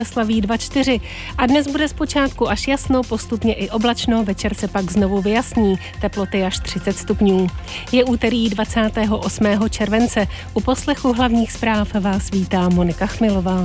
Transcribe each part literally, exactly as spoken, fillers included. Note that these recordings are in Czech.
slaví dva čtyři. A dnes bude zpočátku až jasno, postupně i oblačno, večer se pak znovu vyjasní, teploty až třicet stupňů. Je úterý dvacátého osmého července. U poslechu hlavních zpráv vás vítá Monika Chmilová.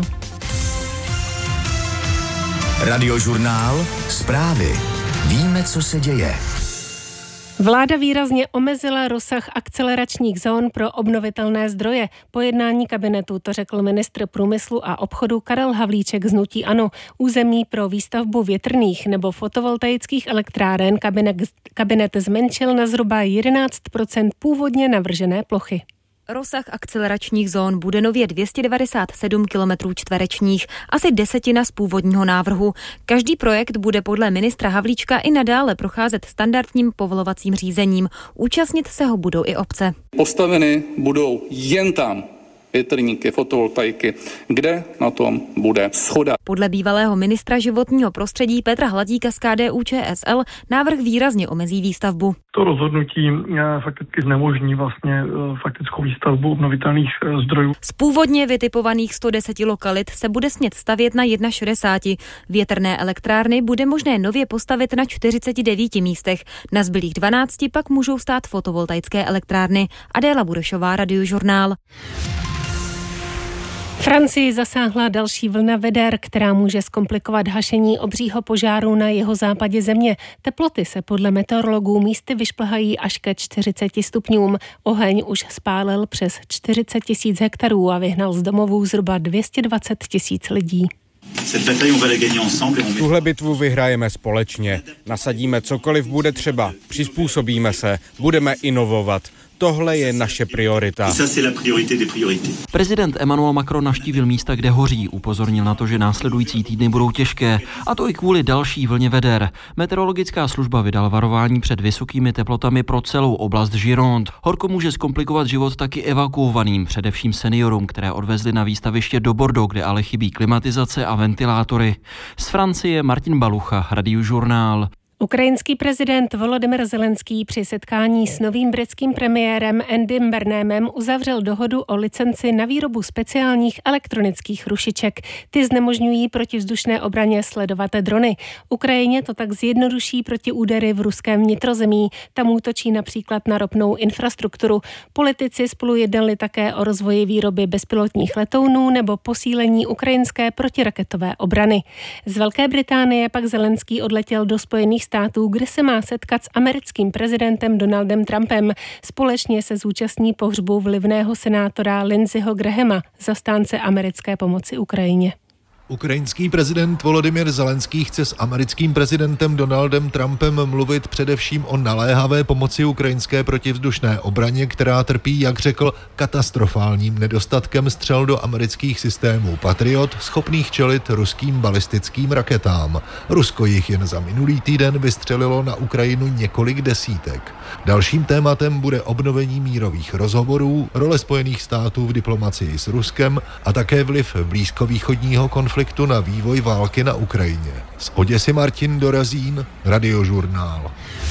Radiožurnál Zprávy. Víme, co se děje. Vláda výrazně omezila rozsah akceleračních zón pro obnovitelné zdroje. Po jednání kabinetu to řekl ministr průmyslu a obchodu Karel Havlíček z hnutí ANO. Území pro výstavbu větrných nebo fotovoltaických elektráren kabinet, kabinet zmenšil na zhruba jedenáct procent původně navržené plochy. Rozsah akceleračních zón bude nově dvě stě devadesát sedm kilometrů čtverečních, asi desetina z původního návrhu. Každý projekt bude podle ministra Havlíčka i nadále procházet standardním povolovacím řízením. Účastnit se ho budou i obce. Postaveny budou jen tam větrníky, fotovoltaiky, kde na tom bude shoda. Podle bývalého ministra životního prostředí Petra Hladíka z K D U Č S L návrh výrazně omezí výstavbu. To rozhodnutí fakticky znemožní vlastně faktickou výstavbu obnovitelných zdrojů. Z původně vytipovaných sto deset lokalit se bude smět stavět na šedesát jedna. Větrné elektrárny bude možné nově postavit na čtyřiceti devíti místech. Na zbylých dvanácti pak můžou stát fotovoltaické elektrárny. Adéla Burešová, Radiožurnál. Francii zasáhla další vlna veder, která může zkomplikovat hašení obřího požáru na jihozápadě země. Teploty se podle meteorologů místy vyšplhají až ke čtyřiceti stupňům. Oheň už spálil přes čtyřicet tisíc hektarů a vyhnal z domovů zhruba dvě stě dvacet tisíc lidí. Tuhle bitvu vyhrajeme společně. Nasadíme cokoliv bude třeba. Přizpůsobíme se. Budeme inovovat. Tohle je naše priorita. Prezident Emmanuel Macron navštívil místa, kde hoří. Upozornil na to, že následující týdny budou těžké. A to i kvůli další vlně veder. Meteorologická služba vydala varování před vysokými teplotami pro celou oblast Gironde. Horko může zkomplikovat život taky evakuovaným, především seniorům, které odvezli na výstaviště do Bordeaux, kde ale chybí klimatizace a ventilátory. Z Francie Martin Balucha, Radiožurnál. Ukrajinský prezident Volodymyr Zelenský při setkání s novým britským premiérem Andym Burnhamem uzavřel dohodu o licenci na výrobu speciálních elektronických rušiček. Ty znemožňují protivzdušné obraně sledovat drony. Ukrajině to tak zjednoduší protiúdery v ruském vnitrozemí. Tam útočí například na ropnou infrastrukturu. Politici spolu jednali také o rozvoji výroby bezpilotních letounů nebo posílení ukrajinské protiraketové obrany. Z Velké Británie pak Zelenský odletěl do Spojených států, kde se má setkat s americkým prezidentem Donaldem Trumpem. Společně se zúčastní pohřbu vlivného senátora Lindseyho Grahama, zastánce americké pomoci Ukrajině. Ukrajinský prezident Volodymyr Zelenský chce s americkým prezidentem Donaldem Trumpem mluvit především o naléhavé pomoci ukrajinské protivzdušné obraně, která trpí, jak řekl, katastrofálním nedostatkem střel do amerických systémů Patriot, schopných čelit ruským balistickým raketám. Rusko jich jen za minulý týden vystřelilo na Ukrajinu několik desítek. Dalším tématem bude obnovení mírových rozhovorů, role Spojených států v diplomacii s Ruskem a také vliv blízkovýchodního konfliktu na vývoj války na Ukrajině. Z Oděsy Martin Dorazín, Radiožurnál.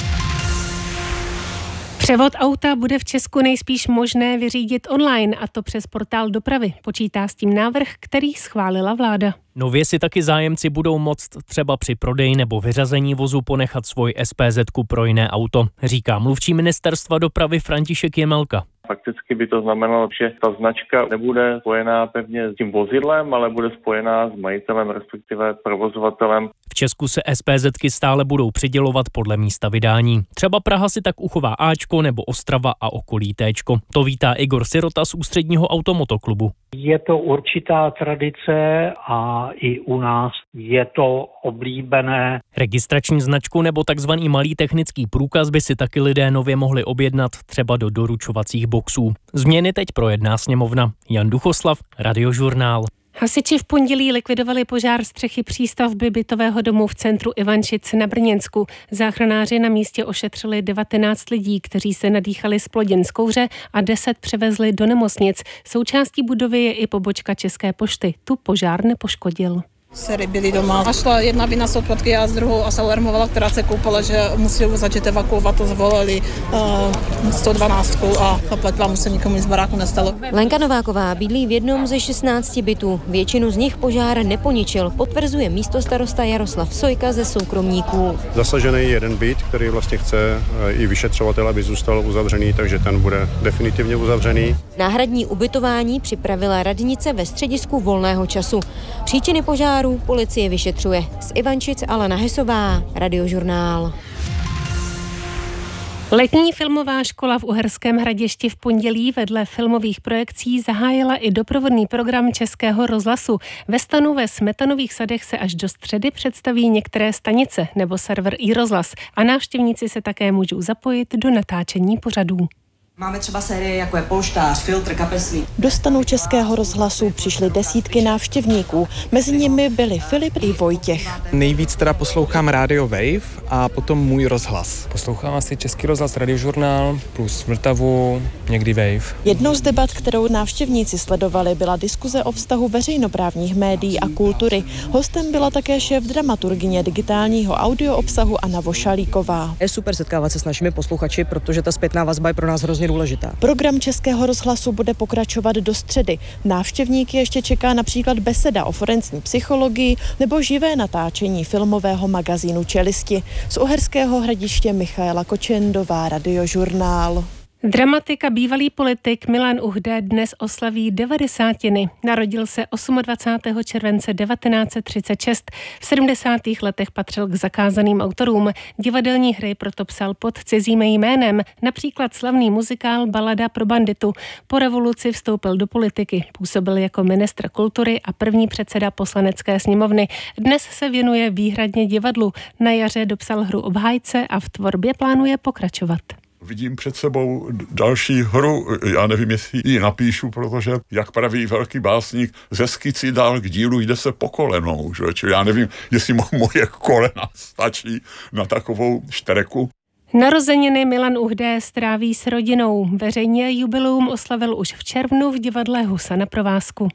Převod auta bude v Česku nejspíš možné vyřídit online, a to přes portál dopravy. Počítá s tím návrh, který schválila vláda. Nově si taky zájemci budou moct třeba při prodeji nebo vyřazení vozu ponechat svůj es pé zetku pro jiné auto, říká mluvčí ministerstva dopravy František Jemelka. Fakticky by to znamenalo, že ta značka nebude spojená pevně s tím vozidlem, ale bude spojená s majitelem, respektive provozovatelem. V Česku se es pé zetky stále budou přidělovat podle místa vydání. Třeba Praha si tak uchová Ačko nebo Ostrava a okolí Téčko. To vítá Igor Sirota z Ústředního automotoklubu. Je to určitá tradice a i u nás je to oblíbené. Registrační značku nebo takzvaný malý technický průkaz by si taky lidé nově mohli objednat třeba do doručovacích boxů. Změny teď projedná sněmovna. Jan Duchoslav, Radiožurnál. Hasiči v pondělí likvidovali požár střechy přístavby bytového domu v centru Ivančic na Brněnsku. Záchranáři na místě ošetřili devatenáct lidí, kteří se nadýchali z plodin z kouře, a deset převezli do nemocnic. Součástí budovy je i pobočka České pošty. Tu požár nepoškodil. Dcery byly doma a šla jedna vina z odpadky a z druhou a se alarmovala, která se koupala, že musí začít evakuovat, to zvolili uh, sto dvanáct a zaplatila mu se nikomu nic z baráku nestalo. Lenka Nováková bydlí v jednom ze šestnácti bytů. Většinu z nich požár neponičil, potvrzuje místostarosta Jaroslav Sojka ze soukromníků. Zasažený je jeden byt, který vlastně chce i vyšetřovatel, aby zůstal uzavřený, takže ten bude definitivně uzavřený. Náhradní ubytování připravila radnice ve středisku volného času. Příčiny požáru policie vyšetřuje. Z Ivančic Alena Hesová, Radiožurnál. Letní filmová škola v Uherském Hradišti v pondělí vedle filmových projekcí zahájila i doprovodný program Českého rozhlasu. Ve stanu ve Smetanových sadech se až do středy představí některé stanice nebo server iRozhlas a návštěvníci se také můžou zapojit do natáčení pořadů. Máme třeba série jako je Polštář, Filtr, Kapesný. Do stanu Českého rozhlasu přišly desítky návštěvníků. Mezi nimi byli Filip i Vojtěch. Nejvíc teda poslouchám Radio Wave a potom Můj rozhlas. Poslouchám asi Český rozhlas, Radiožurnál plus Vltavu, někdy Wave. Jednou z debat, kterou návštěvníci sledovali, byla diskuze o vztahu veřejnoprávních médií a kultury. Hostem byla také šéf dramaturgyně digitálního audio obsahu Anna Vošalíková. Je super setkávat se s našimi posluchači, protože ta zpětná vazba je pro nás hrozně důležitá. Program Českého rozhlasu bude pokračovat do středy. Návštěvníky ještě čeká například beseda o forenzní psychologii nebo živé natáčení filmového magazínu Čelisti. Z Uherského Hradiště Michaela Kočendová, Radiožurnál. Dramatik a bývalý politik Milan Uhde dnes oslaví devadesátiny. Narodil se dvacátého osmého července devatenáct set třicet šest. V sedmdesátých letech patřil k zakázaným autorům. Divadelní hry proto psal pod cizím jménem, například slavný muzikál Balada pro banditu. Po revoluci vstoupil do politiky, působil jako ministr kultury a první předseda Poslanecké sněmovny. Dnes se věnuje výhradně divadlu. Na jaře dopsal hru Obhájce a v tvorbě plánuje pokračovat. Vidím před sebou další hru, já nevím, jestli ji napíšu, protože, jak praví velký básník, ze skici dál k dílu jde se po kolenou, že? Čili já nevím, jestli moje kolena stačí na takovou štreku. Narozeniny Milan Uhde stráví s rodinou. Veřejně jubileum oslavil už v červnu v divadle Husa na provázku.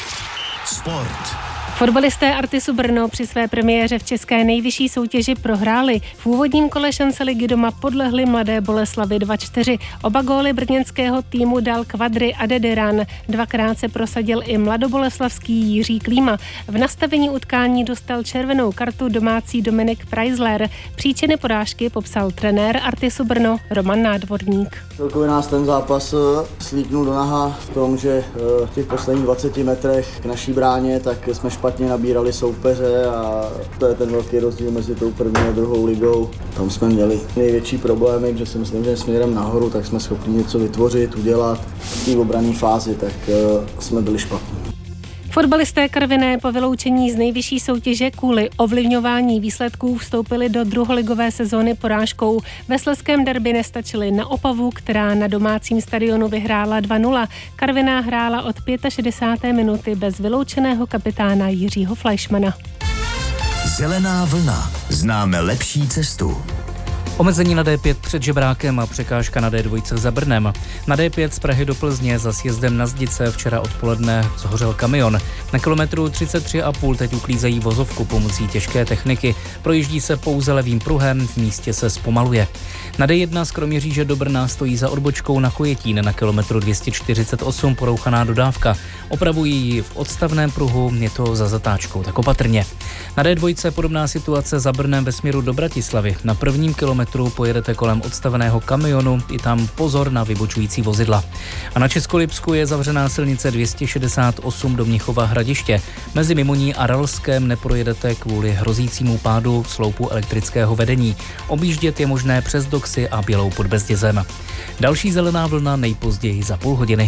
Sport. Fotbalisté Artisu Brno při své premiéře v české nejvyšší soutěži prohráli. V úvodním kole šance ligy doma podlehli Mladé Boleslavi dva čtyři. Oba góly brněnského týmu dal Kvadry a Dediran. Dvakrát se prosadil i mladoboleslavský Jiří Klíma. V nastavení utkání dostal červenou kartu domácí Dominik Preisler. Příčiny porážky popsal trenér Artisu Brno Roman Nádvorník. Celkově nás ten zápas slíknul do naha v tom, že v těch posledních dvaceti metrech k naší bráně tak jsme špatně nabírali soupeře a to je ten velký rozdíl mezi tou první a druhou ligou. Tam jsme měli největší problémy, že si myslím, že směrem nahoru tak jsme schopni něco vytvořit, udělat. V té obranné fázi tak jsme byli špatní. Fotbalisté Karviné po vyloučení z nejvyšší soutěže kvůli ovlivňování výsledků vstoupili do druholigové sezóny porážkou. Ve slezském derby nestačili na Opavu, která na domácím stadionu vyhrála dva nula. Karviná hrála od šedesáté páté minuty bez vyloučeného kapitána Jiřího Fleischmana. Zelená vlna. Známe lepší cestu. Omezení na D pět před Žebrákem a překážka na D dva za Brnem. Na D pět z Prahy do Plzně za sjezdem na Zdice včera odpoledne zhořel kamion. Na kilometru třicet tři a půl teď uklízejí vozovku pomocí těžké techniky. Projíždí se pouze levým pruhem, v místě se zpomaluje. Na D jedna z Kroměříže do Brna stojí za odbočkou na Kojetín na kilometru dvě stě čtyřicet osm porouchaná dodávka. Opravují ji v odstavném pruhu, je to za zatáčkou, tak opatrně. Na D dva podobná situace za Brnem ve směru do Bratislavy. Na prvním kilometru pojedete kolem odstaveného kamionu, i tam pozor na vybočující vozidla. A na Českolipsku je zavřená silnice dvě stě šedesát osm do Mnichova Hradiště. Mezi Mimoní a Ralskem neprojedete kvůli hrozícímu pádu sloupu elektrického vedení. Objíždět je možné přes Doxy a Bělou pod Bezdězem. Další zelená vlna nejpozději za půl hodiny.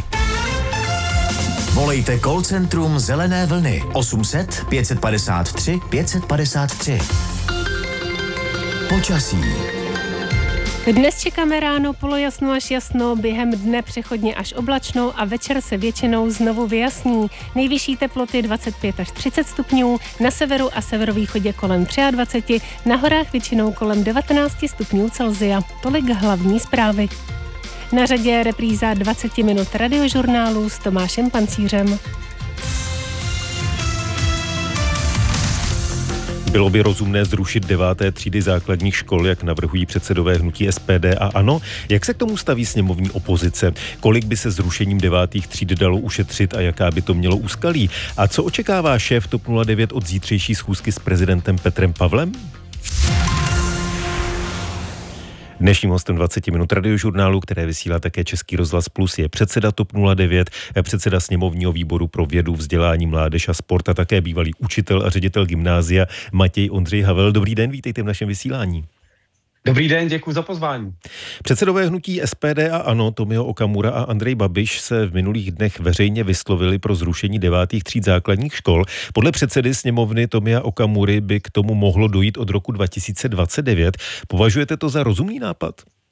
Volejte call centrum Zelené vlny osm set pět padesát tři pět padesát tři. Počasí. Dnes čekáme ráno polojasno až jasno, během dne přechodně až oblačno a večer se většinou znovu vyjasní. Nejvyšší teploty dvacet pět až třicet stupňů, na severu a severovýchodě kolem dvacet tři, na horách většinou kolem devatenáct stupňů Celsia. Tolik hlavní zprávy. Na řadě repríza dvacet minut radiožurnálu s Tomášem Pancířem. Bylo by rozumné zrušit deváté třídy základních škol, jak navrhují předsedové hnutí S P D a ANO. Jak se k tomu staví sněmovní opozice? Kolik by se zrušením devátých tříd dalo ušetřit a jaká by to mělo úskalí? A co očekává šéf TOP nula devět od zítřejší schůzky s prezidentem Petrem Pavlem? Dnešním hostem dvacet minut radiožurnálu, které vysílá také Český rozhlas Plus, je předseda TOP nula devět, předseda sněmovního výboru pro vědu, vzdělání, mládež a sport a také bývalý učitel a ředitel gymnázia Matěj Ondřej Havel. Dobrý den, vítejte v našem vysílání. Dobrý den, děkuji za pozvání. Předsedové hnutí S P D a ANO Tomio Okamura a Andrej Babiš se v minulých dnech veřejně vyslovili pro zrušení devátých tříd základních škol. Podle předsedy sněmovny Tomia Okamury by k tomu mohlo dojít od roku dva tisíce dvacet devět. Považujete to za rozumný nápad?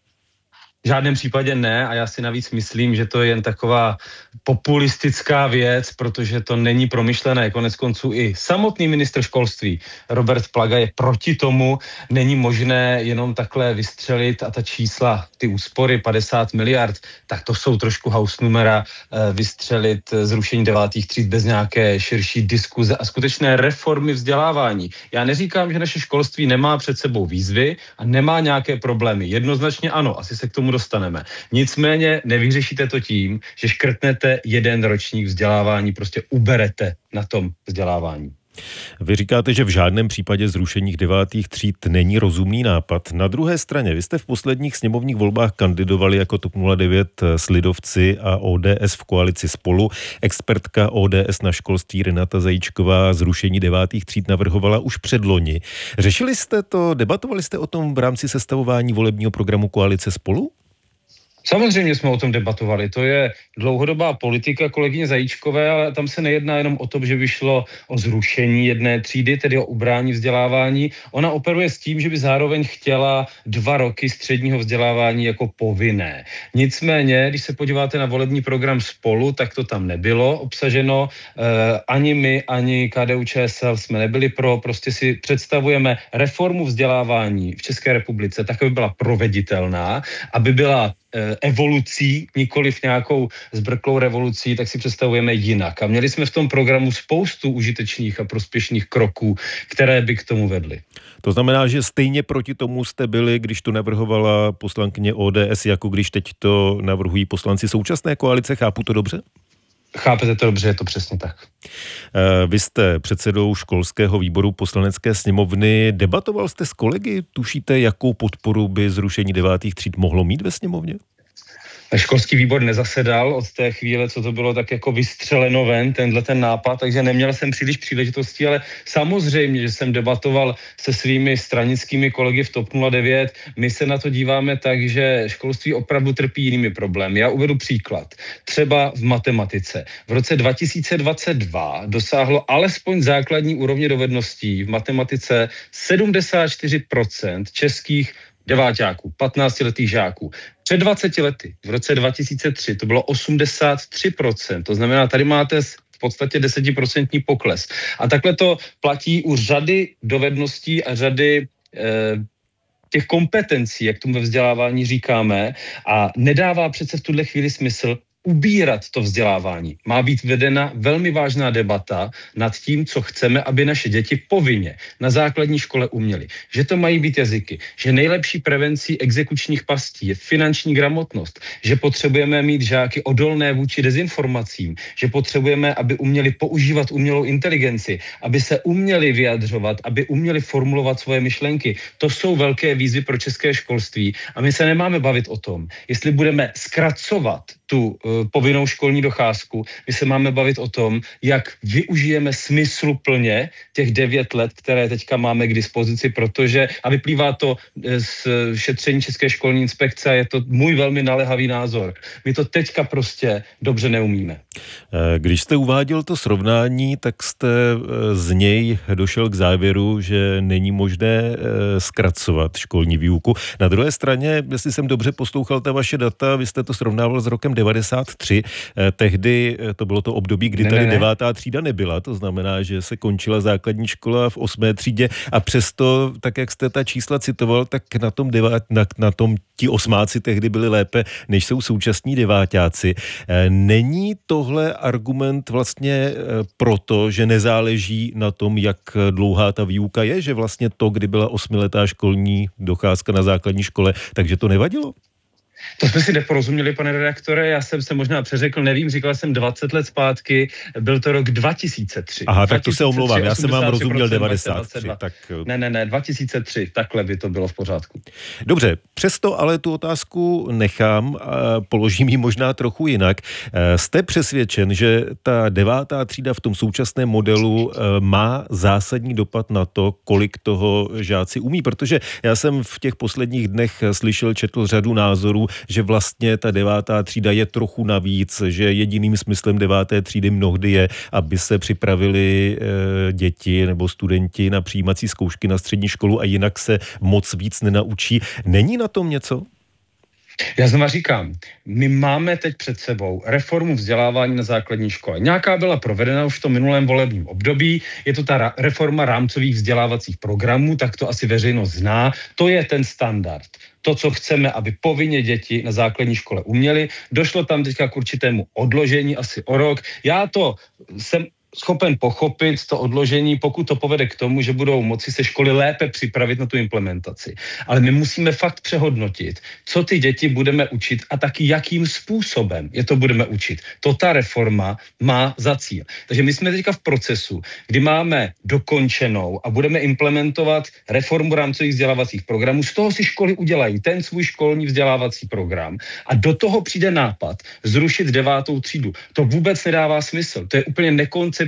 V žádném případě ne a já si navíc myslím, že to je jen taková populistická věc, protože to není promyšlené. Konec konců i samotný ministr školství Robert Plaga je proti tomu. Není možné jenom takhle vystřelit a ta čísla, ty úspory padesát miliard, tak to jsou trošku hausnumera, vystřelit zrušení devátých tříd bez nějaké širší diskuze a skutečné reformy vzdělávání. Já neříkám, že naše školství nemá před sebou výzvy a nemá nějaké problémy. Jednoznačně ano, asi se k tomu dostaneme. Nicméně nevyřešíte to tím, že škrtnete jeden ročník vzdělávání, prostě uberete na tom vzdělávání. Vy říkáte, že v žádném případě zrušení devátých tříd není rozumný nápad. Na druhé straně, vy jste v posledních sněmovních volbách kandidovali jako TOP nula devět s lidovci a O D S v koalici Spolu. Expertka O D S na školství Renata Zajíčková zrušení devátých tříd navrhovala už předloni. Řešili jste to, debatovali jste o tom v rámci sestavování volebního programu koalice Spolu? Samozřejmě jsme o tom debatovali. To je dlouhodobá politika kolegyně Zajíčkové, ale tam se nejedná jenom o to, že by šlo o zrušení jedné třídy, tedy o ubrání vzdělávání. Ona operuje s tím, že by zároveň chtěla dva roky středního vzdělávání jako povinné. Nicméně, když se podíváte na volební program Spolu, tak to tam nebylo obsaženo. E, ani my, ani K D U Č S L jsme nebyli pro. Prostě si představujeme reformu vzdělávání v České republice, tak aby byla proveditelná, aby byla evolucí, nikoliv nějakou zbrklou revolucí, tak si představujeme jinak. A měli jsme v tom programu spoustu užitečných a prospěšných kroků, které by k tomu vedly. To znamená, že stejně proti tomu jste byli, když to navrhovala poslankyně O D S, jako když teď to navrhují poslanci současné koalice. Chápu to dobře? Chápete to dobře, je to přesně tak. Vy jste předsedou školského výboru Poslanecké sněmovny. Debatoval jste s kolegy? Tušíte, jakou podporu by zrušení devátých tříd mohlo mít ve sněmovně? Školský výbor nezasedal od té chvíle, co to bylo tak jako vystřeleno ven, tenhle ten nápad, takže neměl jsem příliš příležitostí, ale samozřejmě, že jsem debatoval se svými stranickými kolegy v TOP nula devět. My se na to díváme tak, že školství opravdu trpí jinými problémy. Já uvedu příklad. Třeba v matematice. V roce dva tisíce dvacet dva dosáhlo alespoň základní úrovně dovedností v matematice sedmdesát čtyři procent českých deváťáků, patnáctiletých žáků. Před dvaceti lety, v roce dva tisíce tři, to bylo osmdesát tři procent. To znamená, tady máte v podstatě desetiprocentní pokles. A takhle to platí u řady dovedností a řady eh, těch kompetencí, jak tomu ve vzdělávání říkáme, a nedává přece v tuhle chvíli smysl ubírat to vzdělávání. Má být vedena velmi vážná debata nad tím, co chceme, aby naše děti povinně na základní škole uměly. Že to mají být jazyky, že nejlepší prevencí exekučních pastí je finanční gramotnost, že potřebujeme mít žáky odolné vůči dezinformacím, že potřebujeme, aby uměli používat umělou inteligenci, aby se uměli vyjadřovat, aby uměli formulovat svoje myšlenky. To jsou velké výzvy pro české školství a my se nemáme bavit o tom, jestli budeme zkracovat tu uh, povinnou školní docházku. My se máme bavit o tom, jak využijeme smysluplně těch devět let, které teďka máme k dispozici, protože, a vyplývá to z šetření České školní inspekce, a je to můj velmi naléhavý názor. My to teďka prostě dobře neumíme. Když jste uváděl to srovnání, tak jste z něj došel k závěru, že není možné zkracovat školní výuku. Na druhé straně, jestli jsem dobře poslouchal ta vaše data, vy jste to srovnával s rokem devadesát tři. Tehdy to bylo to období, kdy ne, tady ne, ne. devátá třída nebyla, to znamená, že se končila základní škola v osmé třídě a přesto, tak jak jste ta čísla citoval, tak na tom, devát, na, na tom ti osmáci tehdy byli lépe, než jsou současní deváťáci. Není tohle argument vlastně proto, že nezáleží na tom, jak dlouhá ta výuka je, že vlastně to, kdy byla osmiletá školní docházka na základní škole, takže to nevadilo? To jsme si neporozuměli, pane redaktore, já jsem se možná přeřekl, nevím, říkal jsem dvacet let zpátky, byl to rok dva tisíce tři. Aha, tak to se omlouvám, já jsem vám rozuměl devadesát tři. Tak... Ne, ne, ne, dva tisíce tři, takhle by to bylo v pořádku. Dobře, přesto ale tu otázku nechám a položím ji možná trochu jinak. Jste přesvědčen, že ta devátá třída v tom současném modelu má zásadní dopad na to, kolik toho žáci umí? Protože já jsem v těch posledních dnech slyšel, četl řadu názorů, že vlastně ta devátá třída je trochu navíc, že jediným smyslem deváté třídy mnohdy je, aby se připravili e, děti nebo studenti na přijímací zkoušky na střední školu a jinak se moc víc nenaučí. Není na tom něco? Já znova říkám, my máme teď před sebou reformu vzdělávání na základní škole. Nějaká byla provedena už v tom minulém volebním období, je to ta reforma rámcových vzdělávacích programů, tak to asi veřejnost zná, to je ten standard. To, co chceme, aby povinně děti na základní škole uměly. Došlo tam teďka k určitému odložení asi o rok. Já to jsem schopen pochopit, to odložení, pokud to povede k tomu, že budou moci se školy lépe připravit na tu implementaci. Ale my musíme fakt přehodnotit, co ty děti budeme učit a taky jakým způsobem je to budeme učit. To ta reforma má za cíl. Takže my jsme teďka v procesu, kdy máme dokončenou a budeme implementovat reformu rámcových vzdělávacích programů. Z toho si školy udělají ten svůj školní vzdělávací program a do toho přijde nápad zrušit devátou třídu. To vůbec nedává smysl. To je úplně nekoncepční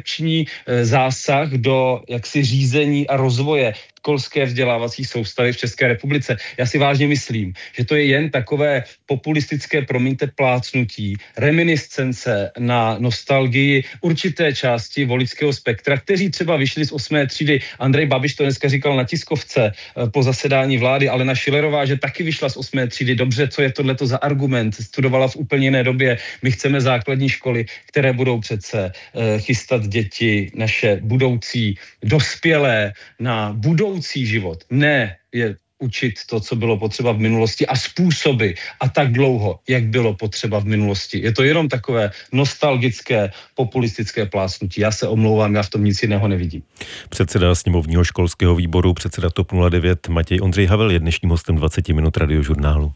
zásah do jaksi řízení a rozvoje školské vzdělávací soustavy v České republice. Já si vážně myslím, že to je jen takové populistické, promiňte, plácnutí, reminiscence na nostalgii určité části voličského spektra, kteří třeba vyšli z osmé třídy. Andrej Babiš to dneska říkal na tiskovce po zasedání vlády, Alena Schillerová, že taky vyšla z osmé třídy. Dobře, co je tohleto za argument? Studovala v úplně jiné době. My chceme základní školy, které budou přece chystat děti, naše budoucí dospělé na budoucí život. Ne je učit to, co bylo potřeba v minulosti a způsoby a tak dlouho, jak bylo potřeba v minulosti. Je to jenom takové nostalgické, populistické plásnutí. Já se omlouvám, já v tom nic jiného nevidím. Předseda sněmovního školského výboru, předseda TOP nula devět Matěj Ondřej Havel je dnešním hostem dvacet minut Radiožurnálu.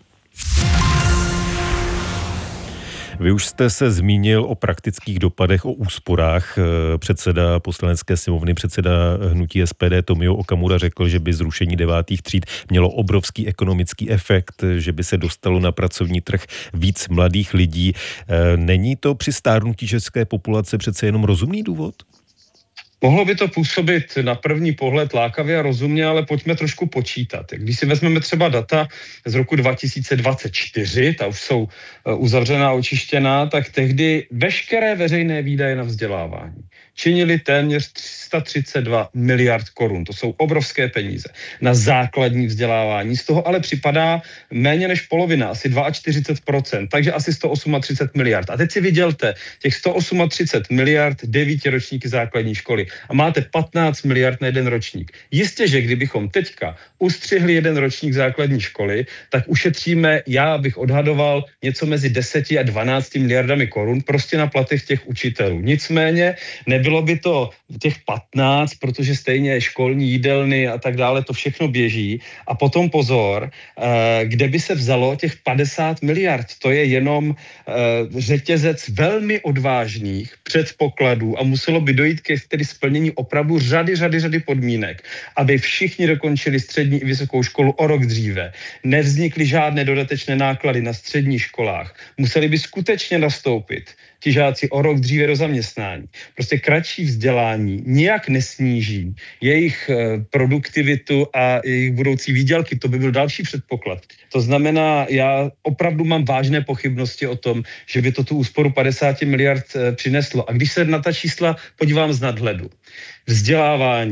Vy už jste se zmínil o praktických dopadech, o úsporách. Předseda poslanecké sněmovny, předseda hnutí S P D Tomio Okamura řekl, že by zrušení devátých tříd mělo obrovský ekonomický efekt, že by se dostalo na pracovní trh víc mladých lidí. Není to při stárnutí české populace přece jenom rozumný důvod? Mohlo by to působit na první pohled lákavě a rozumně, ale pojďme trošku počítat. Když si vezmeme třeba data z roku dva tisíce dvacet čtyři, ta už jsou uzavřená, očištěná, tak tehdy veškeré veřejné výdaje na vzdělávání činili téměř tři sta třicet dva miliard korun. To jsou obrovské peníze na základní vzdělávání. Z toho ale připadá méně než polovina, asi čtyřicet dva procent, takže asi sto třicet osm miliard. A teď si vydělte těch sto třicet osm miliard devíti ročníky základní školy a máte patnáct miliard na jeden ročník. Jistě, že kdybychom teďka ustřihli jeden ročník základní školy, tak ušetříme, já bych odhadoval, něco mezi deseti a dvanácti miliardami korun prostě na platech těch učitelů. Nicméně nebylo by to těch patnáct, protože stejně školní jídelny a tak dále, to všechno běží. A potom pozor, kde by se vzalo těch padesát miliard. To je jenom řetězec velmi odvážných předpokladů a muselo by dojít ke tedy splnění opravdu řady, řady, řady podmínek, aby všichni dokončili střední i vysokou školu o rok dříve. Nevznikly žádné dodatečné náklady na středních školách. Museli by skutečně nastoupit ti žáci o rok dříve do zaměstnání. Prostě kratší vzdělání nijak nesníží jejich produktivitu a jejich budoucí výdělky. To by byl další předpoklad. To znamená, já opravdu mám vážné pochybnosti o tom, že by to tu úsporu padesát miliard přineslo. A když se na ta čísla podívám z nadhledu, vzdělávání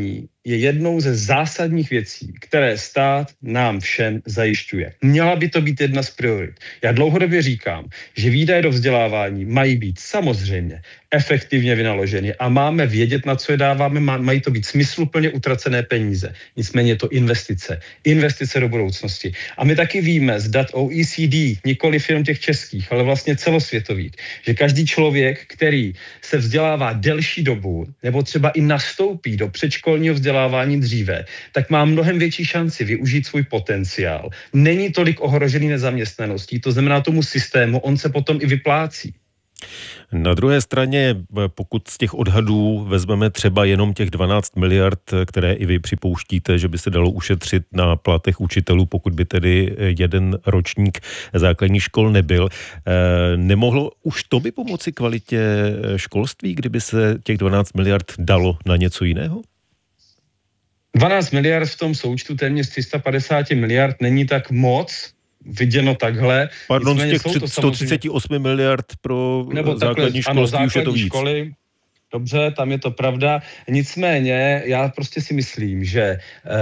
je jednou ze zásadních věcí, které stát nám všem zajišťuje. Měla by to být jedna z priorit. Já dlouhodobě říkám, že výdaje do vzdělávání mají být samozřejmě efektivně vynaloženy a máme vědět, na co je dáváme, mají to být smysluplně utracené peníze. Nicméně je to investice. Investice do budoucnosti. A my taky víme z dat O E C D, nikoli film těch českých, ale vlastně celosvětových, že každý člověk, který se vzdělává delší dobu, nebo třeba i nastoupí do předškolního vzdělávání dříve, tak má mnohem větší šanci využít svůj potenciál. Není tolik ohrožený nezaměstnaností, to znamená tomu systému, on se potom i vyplácí. Na druhé straně, pokud z těch odhadů vezmeme třeba jenom těch dvanáct miliard, které i vy připouštíte, že by se dalo ušetřit na platech učitelů, pokud by tedy jeden ročník základních škol nebyl, nemohlo už to by pomoci kvalitě školství, kdyby se těch dvanáct miliard dalo na něco jiného? dvanáct miliard v tom součtu téměř tři sta padesát miliard není tak moc, viděno takhle. Pardon, z těch sto třicet osm miliard pro nebo základní takhle, školství ano, už je to víc. Školy, dobře, tam je to pravda. Nicméně já prostě si myslím, že eh,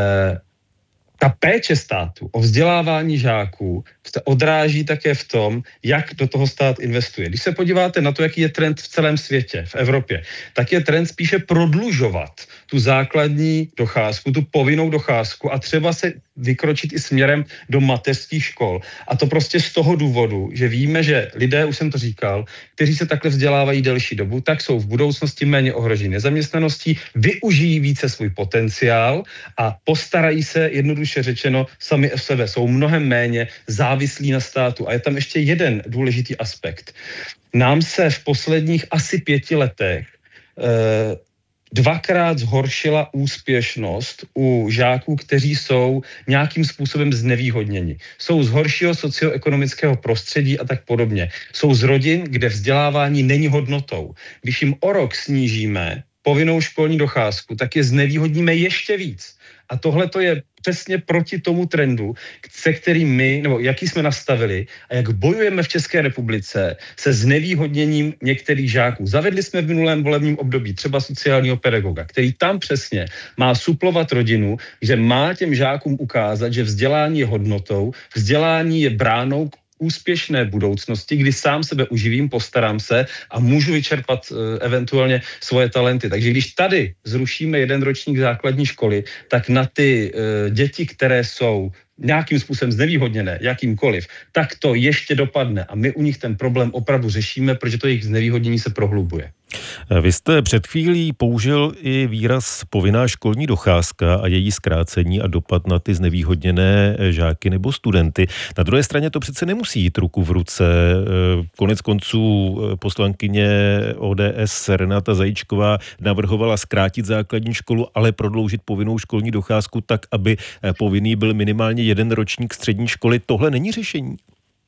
ta péče státu o vzdělávání žáků se odráží také v tom, jak do toho stát investuje. Když se podíváte na to, jaký je trend v celém světě, v Evropě, tak je trend spíše prodlužovat tu základní docházku, tu povinnou docházku a třeba se vykročit i směrem do mateřských škol. A to prostě z toho důvodu, že víme, že lidé, už jsem to říkal, kteří se takhle vzdělávají delší dobu, tak jsou v budoucnosti méně ohroženi nezaměstnaností, využijí více svůj potenciál a postarají se, jednoduše řečeno, sami o sebe. Jsou mnohem méně závislí na státu. A je tam ještě jeden důležitý aspekt. Nám se v posledních asi pěti letech eh, dvakrát zhoršila úspěšnost u žáků, kteří jsou nějakým způsobem znevýhodněni. Jsou z horšího socioekonomického prostředí a tak podobně. Jsou z rodin, kde vzdělávání není hodnotou. Když jim o rok snížíme povinnou školní docházku, tak je znevýhodníme ještě víc. A tohle to je přesně proti tomu trendu, se kterým my, nebo jaký jsme nastavili a jak bojujeme v České republice se znevýhodněním některých žáků. Zavedli jsme v minulém volebním období třeba sociálního pedagoga, který tam přesně má suplovat rodinu, že má těm žákům ukázat, že vzdělání je hodnotou, vzdělání je bránou k úspěšné budoucnosti, kdy sám sebe uživím, postarám se a můžu vyčerpat uh, eventuálně svoje talenty. Takže když tady zrušíme jeden ročník základní školy, tak na ty uh, děti, které jsou nějakým způsobem znevýhodněné, jakýmkoliv, tak to ještě dopadne a my u nich ten problém opravdu řešíme, protože to jejich znevýhodnění se prohlubuje. Vy jste před chvílí použil i výraz povinná školní docházka a její zkrácení a dopad na ty znevýhodněné žáky nebo studenty. Na druhé straně to přece nemusí jít ruku v ruce. Konec konců poslankyně O D S Renata Zajíčková navrhovala zkrátit základní školu, ale prodloužit povinnou školní docházku tak, aby povinný byl minimálně jeden ročník střední školy. Tohle není řešení?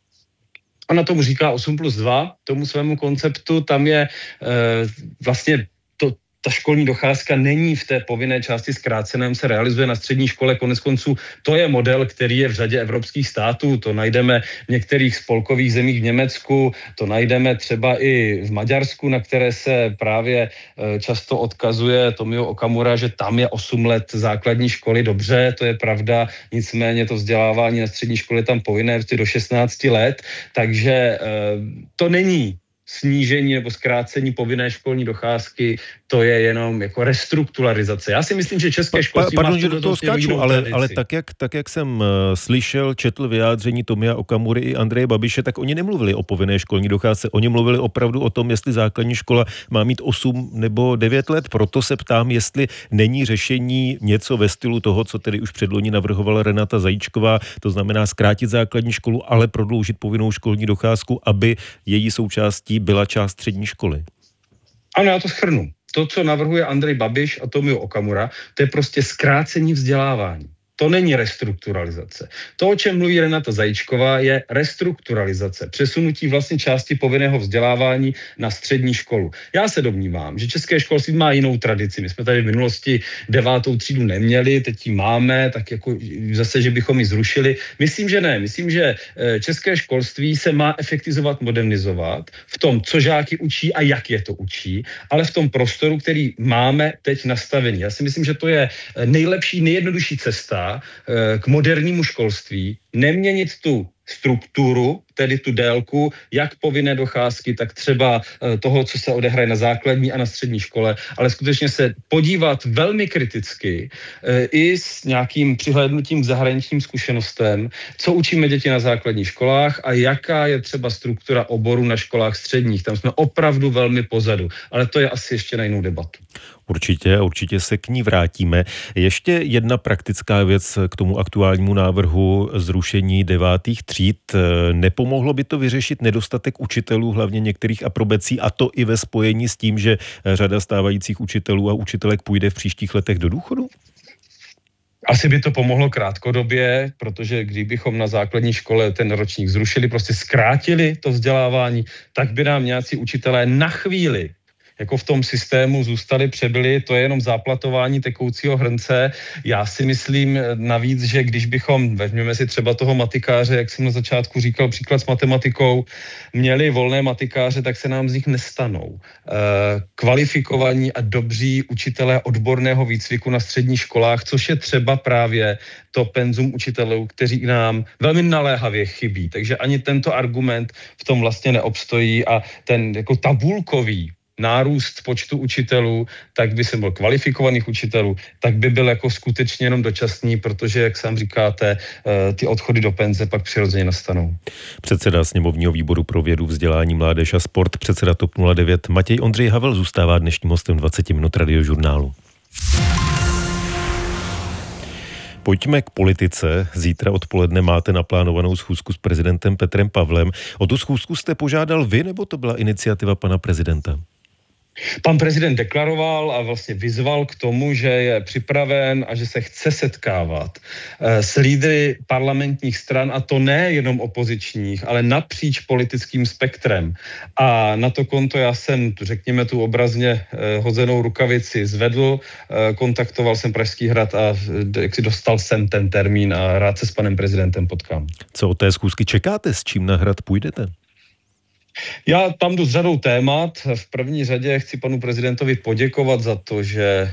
Ona tomu říká osm plus dva, tomu svému konceptu, tam je e, vlastně to, ta školní docházka není v té povinné části zkráceném, se realizuje na střední škole, konec konců to je model, který je v řadě evropských států, to najdeme v některých spolkových zemích v Německu, to najdeme třeba i v Maďarsku, na které se právě e, často odkazuje Tomio Okamura, že tam je osm let základní školy, dobře, to je pravda, nicméně to vzdělávání na střední škole je tam povinné do šestnácti let, takže e, to není snížení nebo zkrácení povinné školní docházky, to je jenom jako restrukturalizace. Já si myslím, že české školství pa, pardon, má že do toho skáču, ale, ale tak, jak, tak, jak jsem uh, slyšel, četl vyjádření Tomia Okamury i Andreje Babiše, tak oni nemluvili o povinné školní docházce, oni mluvili opravdu o tom, jestli základní škola má mít osm nebo devět let. Proto se ptám, jestli není řešení něco ve stylu toho, co tedy už předloni navrhovala Renata Zajíčková, to znamená zkrátit základní školu, ale prodloužit povinnou školní docházku, aby její součástí byla část střední školy. Ano, já to shrnu. To, co navrhuje Andrej Babiš a Tomio Okamura, to je prostě zkrácení vzdělávání. To není restrukturalizace. To, o čem mluví Renata Zajíčková, je restrukturalizace, přesunutí vlastně části povinného vzdělávání na střední školu. Já se domnívám, že české školství má jinou tradici. My jsme tady v minulosti devátou třídu neměli, teď ji máme, tak jako zase, že bychom ji zrušili. Myslím, že ne. Myslím, že české školství se má efektivizovat, modernizovat v tom, co žáky učí a jak je to učí, ale v tom prostoru, který máme teď nastavený. Já si myslím, že to je nejlepší, nejjednodušší cesta k modernímu školství, neměnit tu strukturu, tedy tu délku, jak povinné docházky, tak třeba toho, co se odehraje na základní a na střední škole, ale skutečně se podívat velmi kriticky i s nějakým přihlédnutím k zahraničním zkušenostem, co učíme děti na základních školách a jaká je třeba struktura oboru na školách středních. Tam jsme opravdu velmi pozadu, ale to je asi ještě na jinou debatu. Určitě, určitě se k ní vrátíme. Ještě jedna praktická věc k tomu aktuálnímu návrhu zrušení devátých tříd. Nepomohlo by to vyřešit nedostatek učitelů, hlavně některých aprobací, a to i ve spojení s tím, že řada stávajících učitelů a učitelek půjde v příštích letech do důchodu? Asi by to pomohlo krátkodobě, protože kdybychom na základní škole ten ročník zrušili, prostě zkrátili to vzdělávání, tak by nám nějací učitelé na chvíli jako v tom systému zůstali, přebyli, to je jenom záplatování tekoucího hrnce. Já si myslím navíc, že když bychom, vezměme si třeba toho matikáře, jak jsem na začátku říkal, příklad s matematikou, měli volné matikáře, tak se nám z nich nestanou e, kvalifikovaní a dobří učitelé odborného výcviku na středních školách, což je třeba právě to penzum učitelů, kteří nám velmi naléhavě chybí. Takže ani tento argument v tom vlastně neobstojí a ten jako tabulkový nárůst počtu učitelů, tak by se byl kvalifikovaných učitelů, tak by byl jako skutečně jenom dočasný, protože, jak sám říkáte, ty odchody do penze pak přirozeně nastanou. Předseda sněmovního výboru pro vědu, vzdělání, mládež a sport, předseda TOP nula devět Matěj Ondřej Havel zůstává dnešním hostem dvacet minut Radiožurnálu. Pojďme k politice. Zítra odpoledne máte naplánovanou schůzku s prezidentem Petrem Pavlem. O tu schůzku jste požádal vy, nebo to byla iniciativa pana prezidenta? Pan prezident deklaroval a vlastně vyzval k tomu, že je připraven a že se chce setkávat s lídry parlamentních stran, a to ne jenom opozičních, ale napříč politickým spektrem. A na to konto já jsem, řekněme, tu obrazně hozenou rukavici zvedl, kontaktoval jsem Pražský hrad a jak si dostal jsem ten termín a rád se s panem prezidentem potkám. Co od té schůzky čekáte? S čím na hrad půjdete? Já tam jdu s řadou témat. V první řadě chci panu prezidentovi poděkovat za to, že e,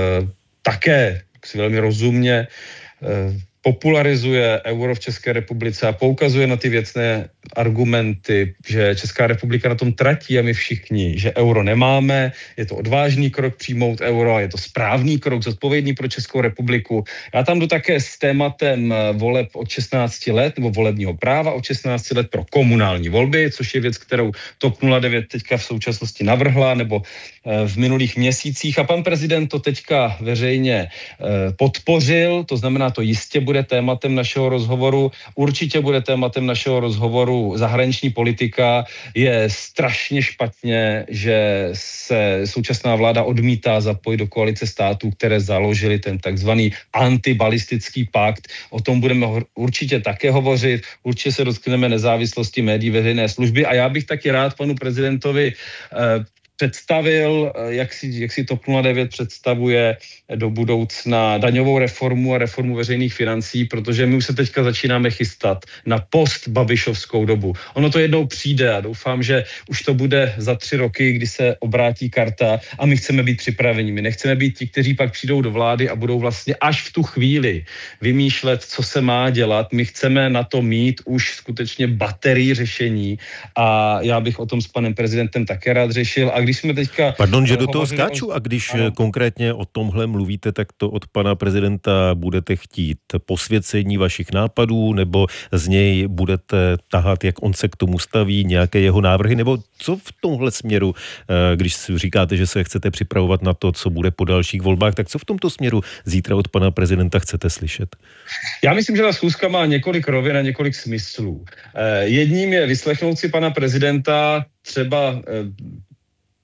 také si velmi rozumně e, popularizuje euro v České republice a poukazuje na ty věcné argumenty, že Česká republika na tom tratí a my všichni, že euro nemáme, je to odvážný krok přijmout euro a je to správný krok, zodpovědný pro Českou republiku. Já tam jdu také s tématem voleb od šestnácti let, nebo volebního práva od šestnácti let pro komunální volby, což je věc, kterou TOP nula devět teďka v současnosti navrhla, nebo v minulých měsících, a pan prezident to teďka veřejně podpořil, to znamená, to jistě bude tématem našeho rozhovoru, určitě bude tématem našeho rozhovoru zahraniční politika. Je strašně špatně, že se současná vláda odmítá zapojit do koalice států, které založily ten takzvaný antibalistický pakt. O tom budeme určitě také hovořit, určitě se dotkneme nezávislosti médií veřejné služby a já bych taky rád panu prezidentovi eh, představil, jak si, jak si TOP nula devět představuje do budoucna daňovou reformu a reformu veřejných financí, protože my už se teďka začínáme chystat na post-babišovskou dobu. Ono to jednou přijde a doufám, že už to bude za tři roky, kdy se obrátí karta a my chceme být připraveni. My nechceme být ti, kteří pak přijdou do vlády a budou vlastně až v tu chvíli vymýšlet, co se má dělat. My chceme na to mít už skutečně baterii řešení a já bych o tom s panem prezidentem také rád řešil. A když jsme teďka... Pardon, že do toho skáču, a když ano. konkrétně o tomhle mluvíte, tak to od pana prezidenta budete chtít posvěcení vašich nápadů, nebo z něj budete tahat, jak on se k tomu staví, nějaké jeho návrhy, nebo co v tomhle směru, když říkáte, že se chcete připravovat na to, co bude po dalších volbách, tak co v tomto směru zítra od pana prezidenta chcete slyšet? Já myslím, že ta schůzka má několik rovin a několik smyslů. Jedním je vyslechnout si pana prezidenta třeba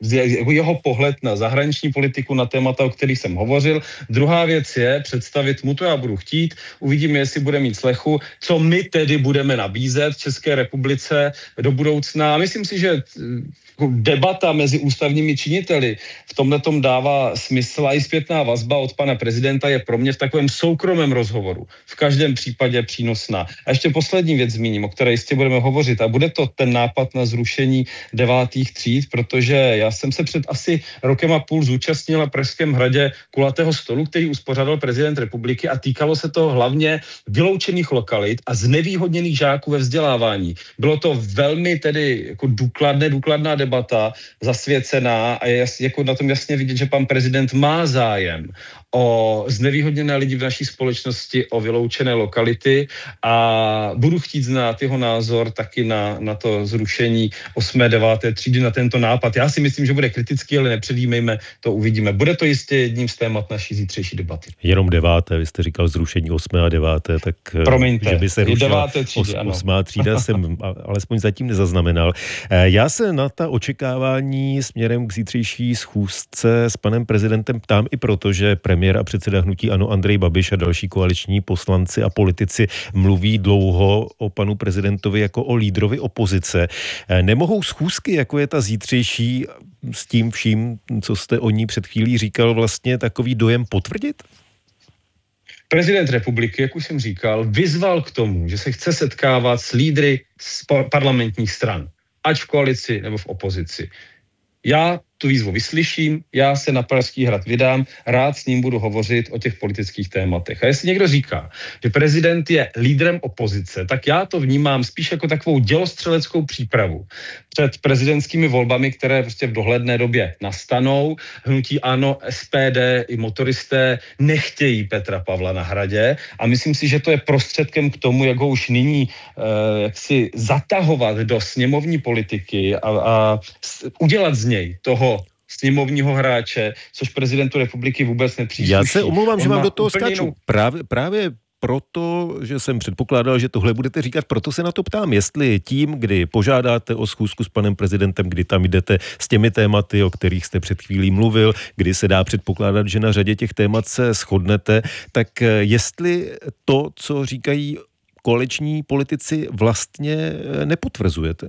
jeho pohled na zahraniční politiku, na témata, o kterých jsem hovořil. Druhá věc je představit mu, to já budu chtít, uvidíme, jestli bude mít slechu, co my tedy budeme nabízet České republice do budoucna. A myslím si, že debata mezi ústavními činiteli v tomhletom dává smysl a i zpětná vazba od pana prezidenta je pro mě v takovém soukromém rozhovoru v každém případě přínosná. A ještě poslední věc zmíním, o které jistě budeme hovořit, a bude to ten nápad na zrušení devátých tříd, protože já jsem se před asi rokem a půl zúčastnil na Pražském hradě kulatého stolu, který uspořádal prezident republiky a týkalo se to hlavně vyloučených lokalit a znevýhodněných žáků ve vzdělávání. Bylo to velmi tedy jako důkladné, důkladná debata, zasvěcená a je jas, jako na tom jasně vidět, že pan prezident má zájem o znevýhodněné lidi v naší společnosti, o vyloučené lokality a budu chtít znát jeho názor taky na, na to zrušení osmé deváté třídy, na tento nápad. Já si myslím, že bude kritický, ale nepředjímejme, to uvidíme. Bude to jistě jedním z témat naší zítřejší debaty. Jenom deváté, vy jste říkal zrušení osmé a deváté, tak promiňte, že by se rušila třídy, os, osmá třída, jsem alespoň zatím nezaznamenal. Já se na ta očekávání směrem k zítřejší schůzce s panem prezidentem ptám i proto, že premiér a předseda hnutí ANO Andrej Babiš a další koaliční poslanci a politici mluví dlouho o panu prezidentovi jako o lídrovi opozice. Nemohou schůzky, jako je ta zítřejší, s tím vším, co jste o ní před chvílí říkal, vlastně takový dojem potvrdit? Prezident republiky, jak už jsem říkal, vyzval k tomu, že se chce setkávat s lídry z parlamentních stran, ať v koalici nebo v opozici. Já tu výzvu vyslyším, já se na Pražský hrad vydám, rád s ním budu hovořit o těch politických tématech. A jestli někdo říká, že prezident je lídrem opozice, tak já to vnímám spíš jako takovou dělostřeleckou přípravu před prezidentskými volbami, které prostě v dohledné době nastanou. Hnutí ANO, S P D i motoristé nechtějí Petra Pavla na hradě a myslím si, že to je prostředkem k tomu, jak ho už nyní eh, jak si zatahovat do sněmovní politiky a, a udělat z něj toho sněmovního hráče, což prezidentu republiky vůbec nepřísluší. Já se omlouvám, že vám do toho skáču. Jinou... Právě, právě proto, že jsem předpokládal, že tohle budete říkat, proto se na to ptám, jestli tím, kdy požádáte o schůzku s panem prezidentem, kdy tam jdete s těmi tématy, o kterých jste před chvílí mluvil, kdy se dá předpokládat, že na řadě těch témat se shodnete, tak jestli to, co říkají koaliční politici, vlastně nepotvrzujete?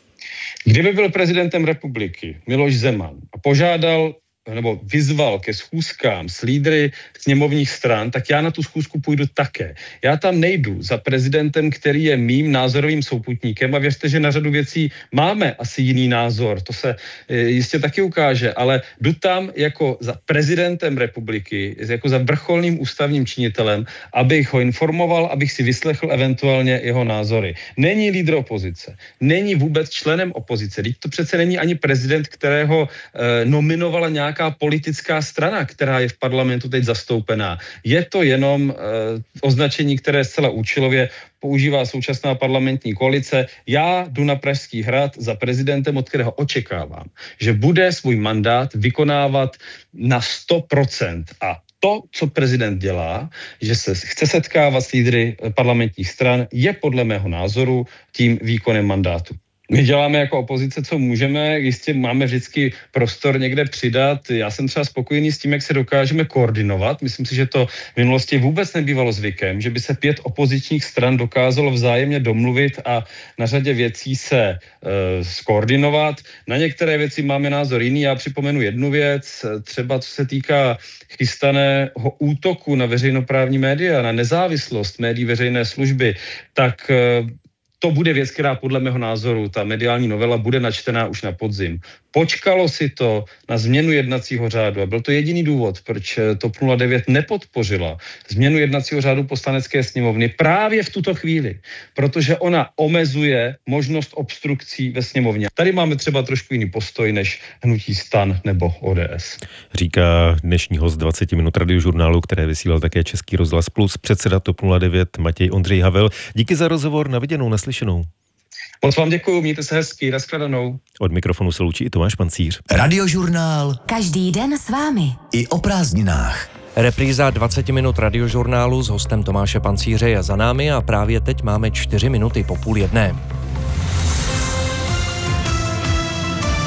Kdyby byl prezidentem republiky Miloš Zeman a požádal nebo vyzval ke schůzkám s lídry sněmovních stran, tak já na tu schůzku půjdu také. Já tam nejdu za prezidentem, který je mým názorovým souputníkem a věřte, že na řadu věcí máme asi jiný názor, to se jistě taky ukáže, ale jdu tam jako za prezidentem republiky, jako za vrcholným ústavním činitelem, abych ho informoval, abych si vyslechl eventuálně jeho názory. Není lídr opozice, není vůbec členem opozice, teď to přece není ani prezident, kterého eh, nominovala nějaká nějaká politická strana, která je v parlamentu teď zastoupená. Je to jenom e, označení, které zcela účelově používá současná parlamentní koalice. Já jdu na Pražský hrad za prezidentem, od kterého očekávám, že bude svůj mandát vykonávat na sto procent. A to, co prezident dělá, že se chce setkávat s lídry parlamentních stran, je podle mého názoru tím výkonem mandátu. My děláme jako opozice, co můžeme, jistě máme vždycky prostor někde přidat. Já jsem třeba spokojený s tím, jak se dokážeme koordinovat. Myslím si, že to v minulosti vůbec nebývalo zvykem, že by se pět opozičních stran dokázalo vzájemně domluvit a na řadě věcí se e, skoordinovat. Na některé věci máme názor jiný. Já připomenu jednu věc, třeba co se týká chystaného útoku na veřejnoprávní média, na nezávislost médií veřejné služby, tak e, to bude věc, která podle mého názoru, ta mediální novela, bude načtená už na podzim. Počkalo si to na změnu jednacího řádu a byl to jediný důvod, proč T O P nula devět nepodpořila změnu jednacího řádu Poslanecké sněmovny právě v tuto chvíli, protože ona omezuje možnost obstrukcí ve sněmovně. Tady máme třeba trošku jiný postoj než hnutí STAN nebo O D S. Říká dnešní host dvacet minut radiožurnálu, které vysílal také Český rozhlas Plus, předseda T O P nula devět Matěj Ondřej Havel. Díky za rozhovor, na viděnou, naslyšenou. Moc vám děkuju, mějte se hezky, nashledanou. Od mikrofonu se loučí i Tomáš Pancíř. Radiožurnál. Každý den s vámi. I o prázdninách. Repríza dvacet minut radiožurnálu s hostem Tomáše Pancíře je za námi a právě teď máme čtyři minuty po půl jedné.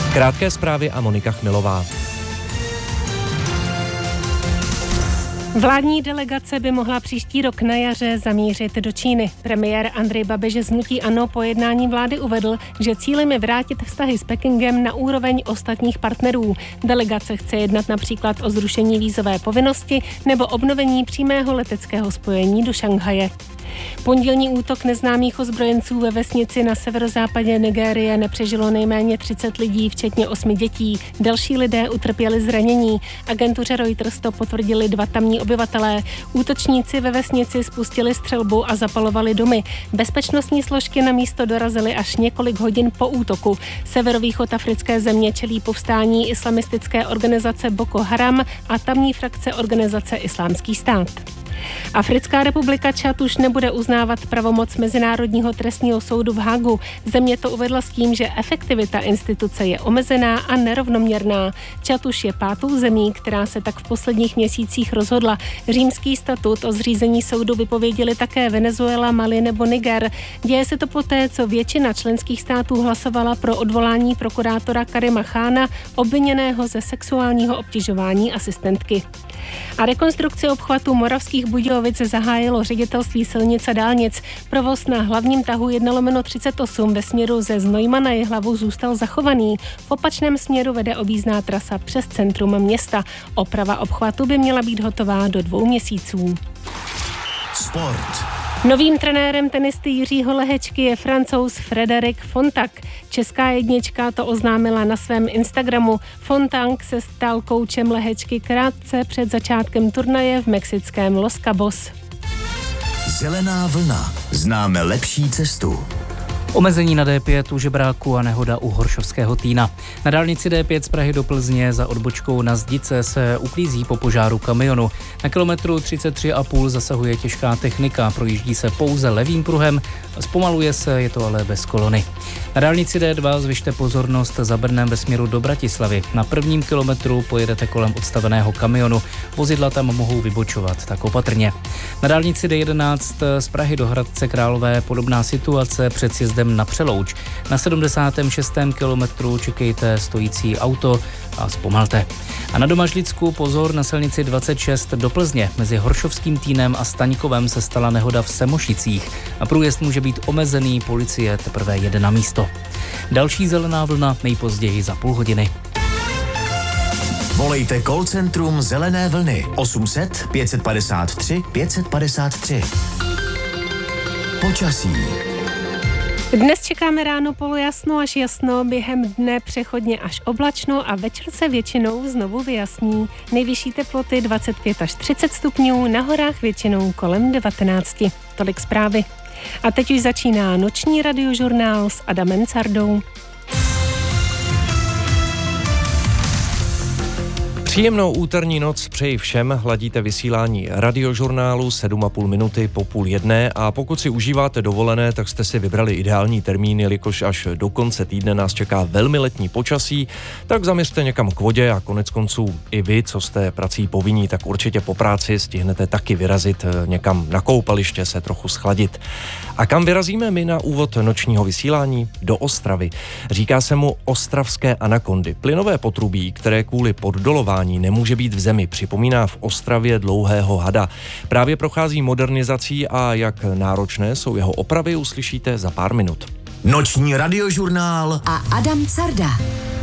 Krátké zprávy a Monika Chmilová. Vládní delegace by mohla příští rok na jaře zamířit do Číny. Premiér Andrej Babiš z hnutí ANO po jednání vlády uvedl, že cílem je vrátit vztahy s Pekingem na úroveň ostatních partnerů. Delegace chce jednat například o zrušení vízové povinnosti nebo obnovení přímého leteckého spojení do Šanghaje. Pondělní útok neznámých ozbrojenců ve vesnici na severozápadě Nigérie nepřežilo nejméně třicet lidí, včetně osmi dětí. Další lidé utrpěli zranění. Agentuře Reuters to potvrdili dva tamní obyvatelé. Útočníci ve vesnici spustili střelbu a zapalovali domy. Bezpečnostní složky na místo dorazily až několik hodin po útoku. Severovýchod africké země čelí povstání islamistické organizace Boko Haram a tamní frakce organizace Islámský stát. Africká republika Čad už nebude uznávat pravomoc Mezinárodního trestního soudu v Hagu. Země to uvedla s tím, že efektivita instituce je omezená a nerovnoměrná. Čad už je pátou zemí, která se tak v posledních měsících rozhodla. Římský statut o zřízení soudu vypověděli také Venezuela, Mali nebo Niger. Děje se to poté, co většina členských států hlasovala pro odvolání prokurátora Karima Chána, obviněného ze sexuálního obtěžování asistentky. A rekonstrukci obchvatu Moravských Budějovic zahájilo Ředitelství silnic a dálnic. Provoz na hlavním tahu jedna lomeno třicet osm ve směru ze Znojma na Jihlavu zůstal zachovaný. V opačném směru vede objízdná trasa přes centrum města. Oprava obchvatu by měla být hotová do dvou měsíců. Sport. Novým trenérem tenisty Jiřího Lehečky je Francouz Frédéric Fontac. Česká jednička to oznámila na svém Instagramu. Fontac se stal koučem Lehečky krátce před začátkem turnaje v mexickém Los Cabos. Zelená vlna. Známe lepší cestu. Omezení na D pět u Žebráku a nehoda u Horšovského Týna. Na dálnici D pět z Prahy do Plzně za odbočkou na Zdice se uklízí po požáru kamionu. Na kilometru třicet tři a půl zasahuje těžká technika, projíždí se pouze levým pruhem, zpomaluje se, je to ale bez kolony. Na dálnici D dva zvyšte pozornost za Brnem ve směru do Bratislavy. Na prvním kilometru pojedete kolem odstaveného kamionu, vozidla tam mohou vybočovat, tak opatrně. Na dálnici D jedenáct z Prahy do Hradce Králové podobná situace před sjezdem na Přelouč. Na sedmdesátém šestém kilometru čekejte stojící auto a zpomalte. A na Domažlicku pozor na silnici dvacet šest do Plzně. Mezi Horšovským Týnem a Staňkovem se stala nehoda v Semošicích. A průjezd může být omezený, policie teprve jede na místo. Další zelená vlna nejpozději za půl hodiny. Volejte call centrum Zelené vlny osm set pět padesát tři pět padesát tři. Počasí. Dnes čekáme ráno polojasno až jasno, během dne přechodně až oblačno a večer se většinou znovu vyjasní. Nejvyšší teploty dvacet pět až třicet stupňů, na horách většinou kolem devatenáct. Tolik zprávy. A teď už začíná noční radiožurnál s Adamem Cardou. Příjemnou úterní noc přeji všem, hladíte vysílání radiožurnálu sedm a půl minuty po půl jedné a pokud si užíváte dovolené, tak jste si vybrali ideální termín, jelikož až do konce týdne nás čeká velmi letní počasí, tak zaměřte někam k vodě a konec konců i vy, co jste prací povinní, tak určitě po práci stihnete taky vyrazit někam na koupaliště, se trochu schladit. A kam vyrazíme my na úvod nočního vysílání? Do Ostravy. Říká se mu ostravské anakondy. Plynové potrubí, které kvůli poddolování nemůže být v zemi, připomíná v Ostravě dlouhého hada. Právě prochází modernizací a jak náročné jsou jeho opravy, uslyšíte za pár minut. Noční radiožurnál a Adam Carda.